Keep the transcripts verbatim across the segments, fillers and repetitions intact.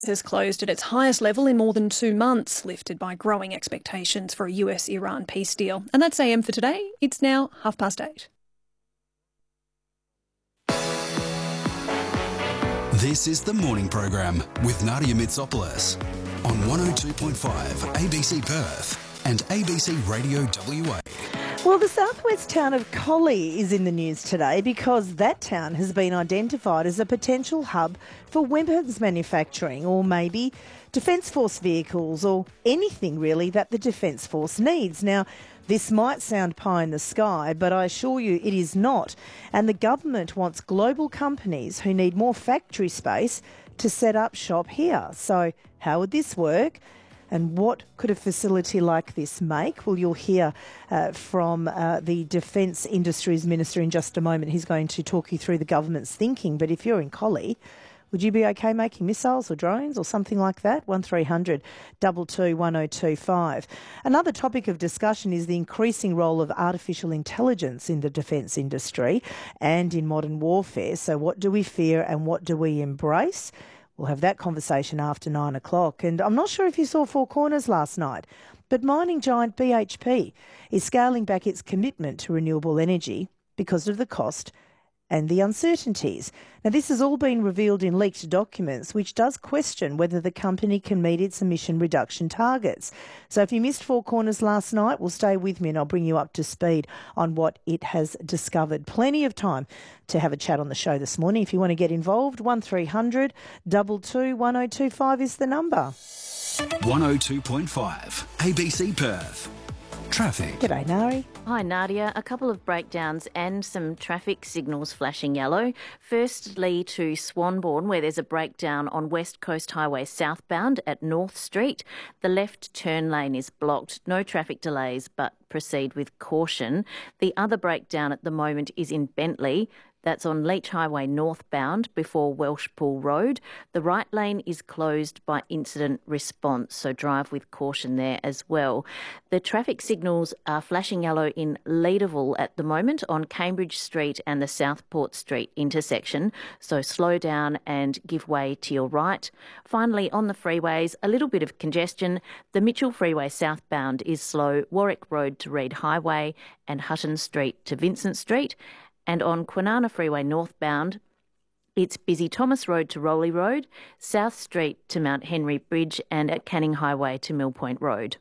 Has closed at its highest level in more than two months, lifted by growing expectations for a U S Iran peace deal. And that's A M for today. It's now half past eight. This is the morning program with Nadia Mitsopoulos on one oh two point five A B C Perth and A B C Radio W A. Well, the southwest town of Collie is in the news today because that town has been identified as a potential hub for weapons manufacturing, or maybe Defence Force vehicles, or anything really that the Defence Force needs. Now, this might sound pie in the sky, but I assure you it is not. And the government wants global companies who need more factory space to set up shop here. So how would this work? And what could a facility like this make? Well, you'll hear uh, from uh, the Defence Industries Minister in just a moment. He's going to talk you through the government's thinking. But if you're in Collie, would you be okay making missiles or drones or something like that? one three hundred two two one oh two five. Another topic of discussion is the increasing role of artificial intelligence in the defence industry and in modern warfare. So what do we fear and what do we embrace? We'll have that conversation after nine o'clock. And I'm not sure if you saw Four Corners last night, but mining giant B H P is scaling back its commitment to renewable energy because of the cost and the uncertainties. Now, this has all been revealed in leaked documents, which does question whether the company can meet its emission reduction targets. So if you missed Four Corners last night, well, stay with me and I'll bring you up to speed on what it has discovered. Plenty of time to have a chat on the show this morning. If you want to get involved, one three hundred two two one oh two five is the number. one oh two point five A B C Perth. Traffic. G'day, Nari. Hi, Nadia. A couple of breakdowns and some traffic signals flashing yellow. Firstly, to Swanbourne, where there's a breakdown on West Coast Highway southbound at North Street. The left turn lane is blocked. No traffic delays, but proceed with caution. The other breakdown at the moment is in Bentley. That's on Leach Highway northbound before Welshpool Road. The right lane is closed by incident response, so drive with caution there as well. The traffic signals are flashing yellow in Leederville at the moment on Cambridge Street and the Southport Street intersection, so slow down and give way to your right. Finally, on the freeways, a little bit of congestion. The Mitchell Freeway southbound is slow, Warwick Road to Reed Highway and Hutton Street to Vincent Street. And on Kwinana Freeway northbound, it's busy Thomas Road to Rowley Road, South Street to Mount Henry Bridge and at Canning Highway to Mill Point Road.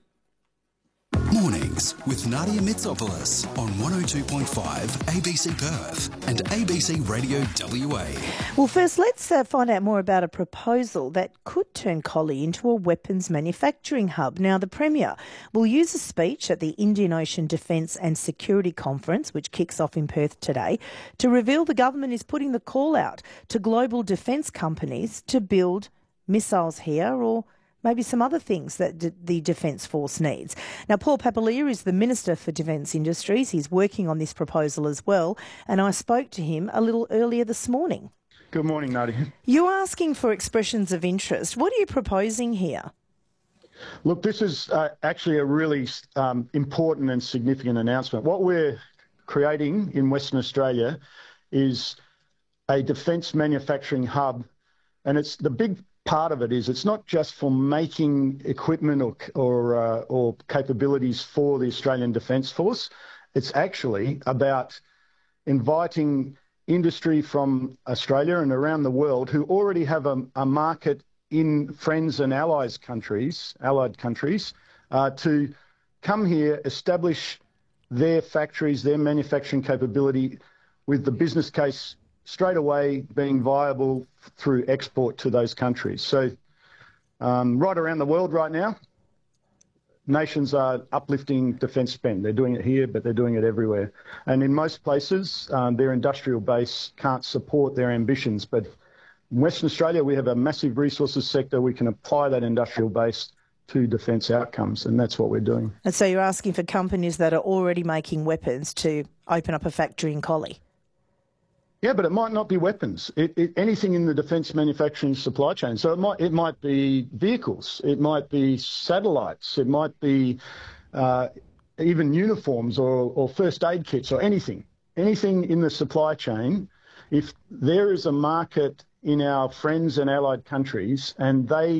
Mornings with Nadia Mitsopoulos on one oh two point five A B C Perth and A B C Radio W A. Well, first, let's uh, find out more about a proposal that could turn Collie into a weapons manufacturing hub. Now, the Premier will use a speech at the Indian Ocean Defence and Security Conference, which kicks off in Perth today, to reveal the government is putting the call out to global defence companies to build missiles here or maybe some other things that d- the Defence Force needs. Now, Paul Papalia is the Minister for Defence Industries. He's working on this proposal as well, and I spoke to him a little earlier this morning. Good morning, Nadia. You're asking for expressions of interest. What are you proposing here? Look, this is uh, actually a really um, important and significant announcement. What we're creating in Western Australia is a defence manufacturing hub, and it's the big part of it is it's not just for making equipment or or, uh, or capabilities for the Australian Defence Force. It's actually about inviting industry from Australia and around the world who already have a, a market in friends and allies countries, allied countries, uh, to come here, establish their factories, their manufacturing capability with the business case straight away being viable through export to those countries. So um, right around the world right now, nations are uplifting defence spend. They're doing it here, but they're doing it everywhere. And in most places, um, their industrial base can't support their ambitions. But in Western Australia, we have a massive resources sector. We can apply that industrial base to defence outcomes, and that's what we're doing. And so you're asking for companies that are already making weapons to open up a factory in Collie? Yeah, but it might not be weapons. It, it, anything in the defence manufacturing supply chain. So it might it might be vehicles. It might be satellites. It might be uh, even uniforms or, or first aid kits or anything. Anything in the supply chain. If there is a market in our friends and allied countries, and they